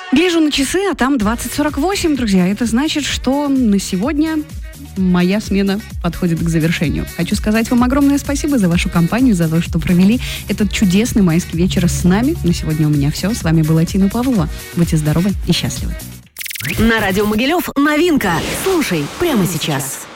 Гляжу на часы, а там 20:48, друзья. Это значит, что на сегодня моя смена подходит к завершению. Хочу сказать вам огромное спасибо за вашу компанию, за то, что провели этот чудесный майский вечер с нами. На сегодня у меня все. С вами была Тина Павлова. Будьте здоровы и счастливы. На радио Могилев новинка. Слушай прямо сейчас.